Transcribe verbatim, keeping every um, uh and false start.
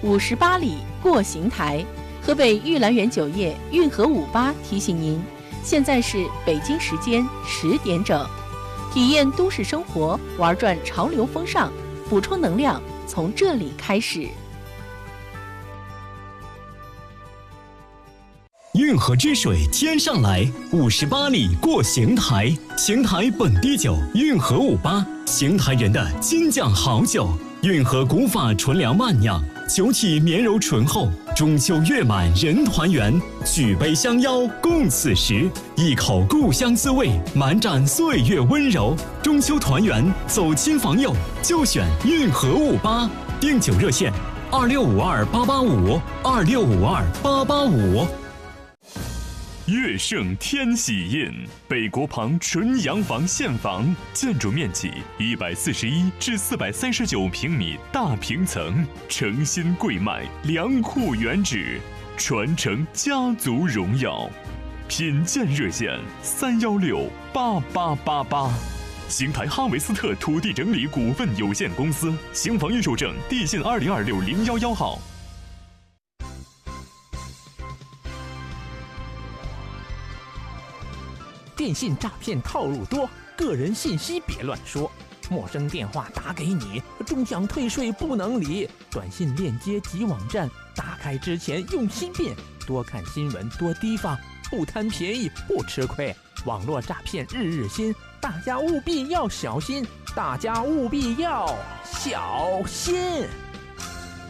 五十八里过邢台。河北玉兰园酒业运河五八提醒您，现在是北京时间十点整，体验都市生活，玩转潮流风尚，补充能量从这里开始。 运河之水天上来，五十八里过邢台。邢台本地酒，运河五八，邢台人的金酱好酒。运河古法纯粮慢酿，酒体绵柔醇厚。中秋月满人团圆，举杯相邀共此时。一口故乡滋味，满盏岁月温柔。中秋团圆，走亲访友就选运河五八。订酒热线：二六五二八八五，二六五二八八五。 乐盛天喜印，北国旁纯洋房现房，建筑面积一百四十一至四百三十九平米大平层，诚心贵卖，良户原址，传承家族荣耀。品鉴热线：三幺六八八八八。邢台哈维斯特土地整理股份有限公司，邢房预售证地信二零二六零幺幺号。 电信诈骗套路多，个人信息别乱说。陌生电话打给你，终享退税不能理。短信链接及网站，打开之前用心辨，多看新闻，多提防，不贪便宜不吃亏。网络诈骗日日新，大家务必要小心，大家务必要小心。